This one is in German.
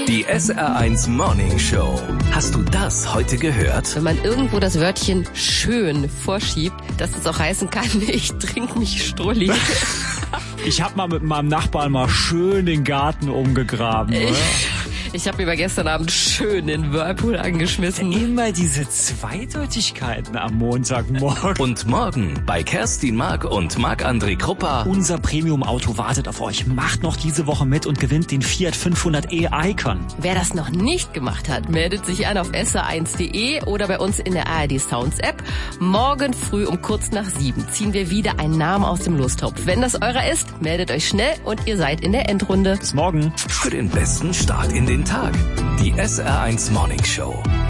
Die SR1 Morning Show. Hast du das heute gehört? Wenn man irgendwo das Wörtchen schön vorschiebt, dass das auch heißen kann, ich trinke mich Strulli. Ich habe mal mit meinem Nachbarn mal schön den Garten umgegraben. Ich habe mir mal gestern Abend schön den Whirlpool angeschmissen. Immer diese Zweideutigkeiten am Montagmorgen. Und morgen bei Kerstin Mark und Marc-André Kruppa. Unser Premium-Auto wartet auf euch. Macht noch diese Woche mit und gewinnt den Fiat 500e Icon. Wer das noch nicht gemacht hat, meldet sich an auf sr1.de oder bei uns in der ARD Sounds App. Morgen früh um kurz nach 7 ziehen wir wieder einen Namen aus dem Lostopf. Wenn das eurer ist, meldet euch schnell und ihr seid in der Endrunde. Bis morgen. Für den besten Start in den Tag. Die SR1 Morning Show.